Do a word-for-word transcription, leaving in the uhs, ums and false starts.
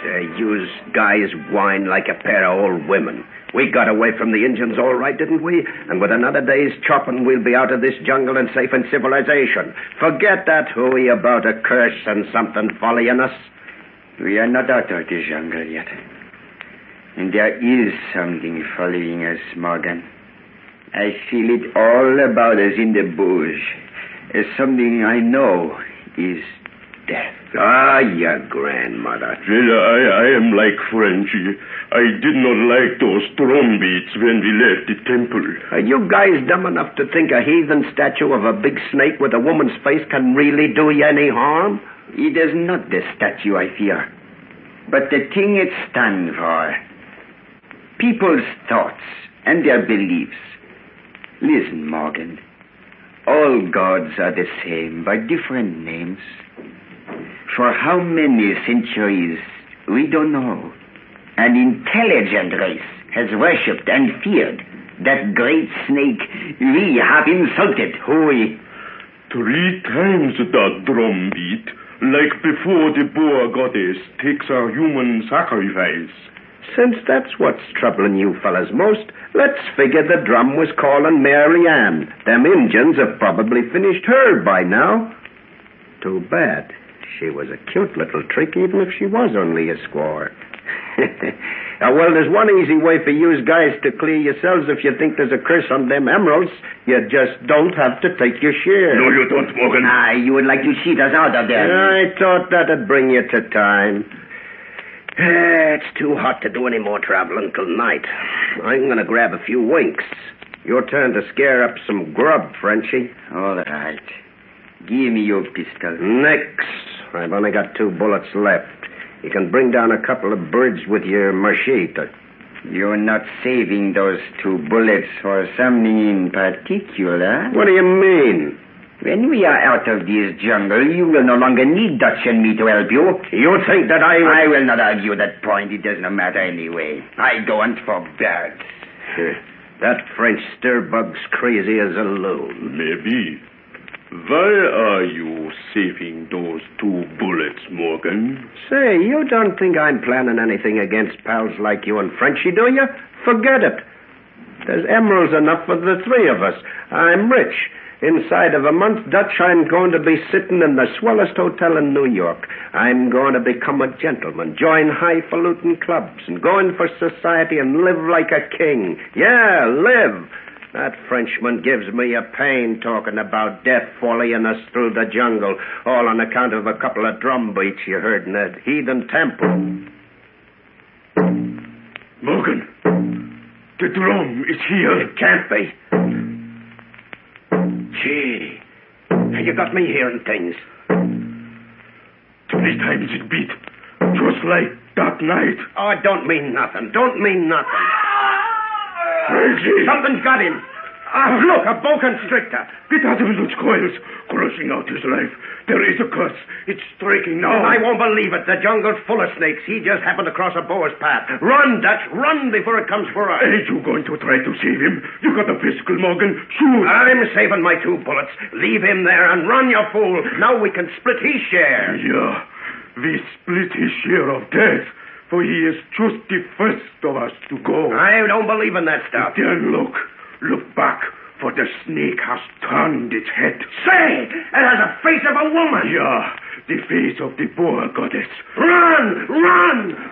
Uh, you guys whine like a pair of old women. We got away from the Indians all right, didn't we? And with another day's chopping, we'll be out of this jungle and safe in civilization. Forget that hooey about a curse and something following us. We are not out of the jungle yet. And there is something following us, Morgan. I feel it all about us in the bush. As something I know is death. Ah, your grandmother. Well, I, I am like Frenchy. I did not like those drum beats when we left the temple. Are you guys dumb enough to think a heathen statue of a big snake with a woman's face can really do you any harm? It is not the statue I fear, but the thing it stands for. People's thoughts and their beliefs. Listen, Morgan. All gods are the same, by different names. For how many centuries, we don't know. An intelligent race has worshipped and feared that great snake we have insulted. Hui. Three times that drum beat, like before the boar goddess takes our human sacrifice. Since that's what's troubling you fellas most, let's figure the drum was calling Mary Ann. Them Injuns have probably finished her by now. Too bad. She was a cute little trick, even if she was only a squaw. uh, well, there's one easy way for you guys to clear yourselves if you think there's a curse on them emeralds. You just don't have to take your share. No, you don't, Morgan. Ah, you would like to cheat us out of there. I thought that'd bring you to time. Uh, it's too hot to do any more traveling till night. I'm going to grab a few winks. Your turn to scare up some grub, Frenchie. All right. Give me your pistol. Nix. I've only got two bullets left. You can bring down a couple of birds with your machete. You're not saving those two bullets for something in particular? What do you mean? When we are out of this jungle, you will no longer need Dutch and me to help you. You think that I... I will not argue that point. It does not matter anyway. I go hunt for birds. That French stir-bug's crazy as a loon. Maybe. Why are you saving those two bullets, Morgan? Say, you don't think I'm planning anything against pals like you and Frenchie, do you? Forget it. There's emeralds enough for the three of us. I'm rich. Inside of a month, Dutch, I'm going to be sitting in the swellest hotel in New York. I'm going to become a gentleman, join highfalutin clubs, and go in for society and live like a king. Yeah, live. That Frenchman gives me a pain talking about death following us through the jungle, all on account of a couple of drum beats you heard in that heathen temple. Morgan, the drum is here. It can't be. Gee, you got me hearing things. Three times it beat, just like that night. Oh, it don't mean nothing. Don't mean nothing. Crazy. Something's got him. Ah, look, a boa constrictor. It has him in its coils, crushing out his life. There is a curse. It's striking now. I won't believe it. The jungle's full of snakes. He just happened to cross a boa's path. Run, Dutch. Run before it comes for us. Ain't you going to try to save him? You got a pistol, Morgan. Shoot. I'm saving my two bullets. Leave him there and run, you fool. Now we can split his share. Yeah, we split his share of death. For he is just the first of us to go. I don't believe in that stuff. Then look. Look back, for the snake has turned its head. Say, it has a face of a woman. Yeah, the face of the boar goddess. Run! Run!